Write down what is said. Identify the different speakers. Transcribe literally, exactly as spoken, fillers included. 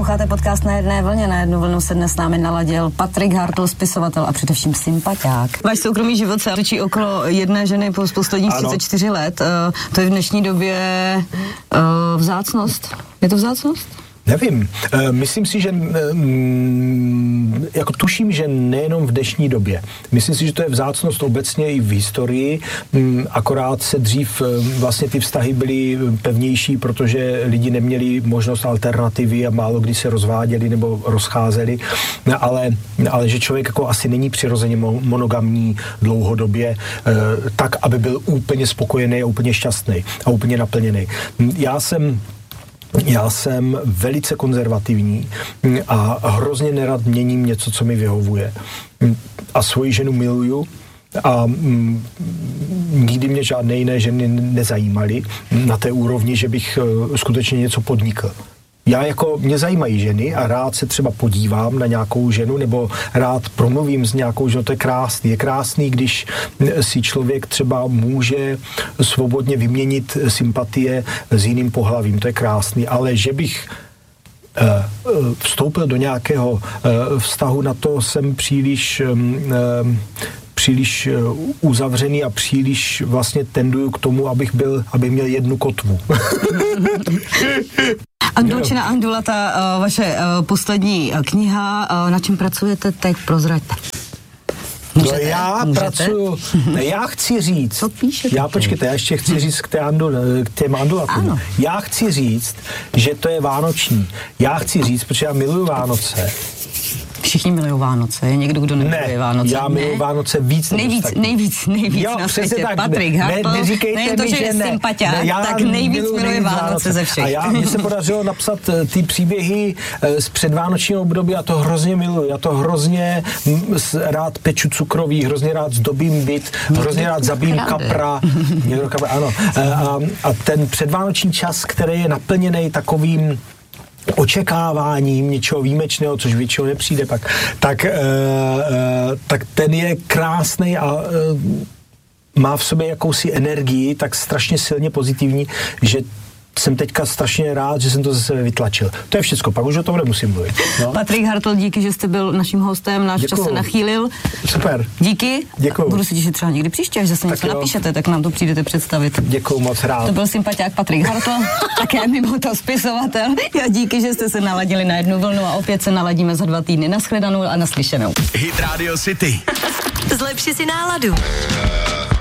Speaker 1: Posloucháte podcast Na jedné vlně. Na jednu vlnu se dnes s námi naladil Patrik Hartl, spisovatel a především sympatiák. Váš soukromý život se točí okolo jedné ženy po posledních třicet čtyři let. Uh, to je v dnešní době uh, vzácnost. Je to vzácnost?
Speaker 2: Nevím. Myslím si, že jako tuším, že nejenom v dnešní době. Myslím si, že to je vzácnost obecně i v historii, akorát se dřív vlastně ty vztahy byly pevnější, protože lidi neměli možnost alternativy a málo kdy se rozváděli nebo rozcházeli, ale, ale že člověk jako asi není přirozeně monogamní dlouhodobě tak, aby byl úplně spokojený a úplně šťastný a úplně naplněný. Já jsem Já jsem velice konzervativní a hrozně nerad měním něco, co mi vyhovuje. A svoji ženu miluju a mm, nikdy mě žádné jiné ženy nezajímaly na té úrovni, že bych uh, skutečně něco podnikl. Já jako, mě zajímají ženy a rád se třeba podívám na nějakou ženu nebo rád promluvím s nějakou ženou, to je krásný. Je krásný, když si člověk třeba může svobodně vyměnit sympatie s jiným pohlavím, to je krásný, ale že bych uh, vstoupil do nějakého uh, vztahu, na to jsem příliš uh, příliš uzavřený a příliš vlastně tenduju k tomu, abych byl, abych měl jednu kotvu.
Speaker 1: Andulčina Andula, ta uh, vaše uh, poslední uh, kniha, uh, na čem pracujete teď, prozraďte.
Speaker 2: Můžete? No já Můžete? pracuju, já chci říct,
Speaker 1: co píšete?
Speaker 2: Já počkejte, já ještě chci říct k, té andul, k těm andulatům. Já chci říct, že to je vánoční. Já chci říct, protože já miluju Vánoce.
Speaker 1: Všichni milují Vánoce. Je někdo, kdo nemiluje
Speaker 2: ne,
Speaker 1: Vánoce?
Speaker 2: Já miluji ne? Vánoce víc.
Speaker 1: Nejvíc, nejvíc, nejvíc
Speaker 2: jo,
Speaker 1: na světě.
Speaker 2: Tak,
Speaker 1: Patrik Hartl,
Speaker 2: ne, nejen
Speaker 1: to, že je sympatiák, tak nejvíc miluje Vánoce, Vánoce ze všech.
Speaker 2: A já, mně se podařilo napsat ty příběhy z předvánočního období a to hrozně miluji. Já to hrozně rád peču cukroví, hrozně rád zdobím byt, hrozně rád zabijím kapra. Někdo kapra, ano. A, a ten předvánoční čas, který je naplněný takovým očekáváním něčeho výjimečného, což většinou nepřijde pak, tak, uh, uh, tak ten je krásný a uh, má v sobě jakousi energii, tak strašně silně pozitivní, že jsem teďka strašně rád, že jsem to ze sebe vytlačil. To je všecko, pak už o tom nemusím mluvit. No.
Speaker 1: Patrik Hartl, díky, že jste byl naším hostem, náš Děkuju. čas se nachýlil.
Speaker 2: Super.
Speaker 1: Díky.
Speaker 2: Děkuju.
Speaker 1: Budu se těšit třeba někdy příště, až zase něco jo. napíšete, tak nám to přijdete představit.
Speaker 2: Děkuju moc rád.
Speaker 1: To byl sympatiák Patrik Hartl, také mimo to spisovatel. Já díky, že jste se naladili na jednu vlnu a opět se naladíme za dva týdny. Nashledanou a naslyšenou.
Speaker 3: Hit Radio City.
Speaker 4: Zlepši si náladu.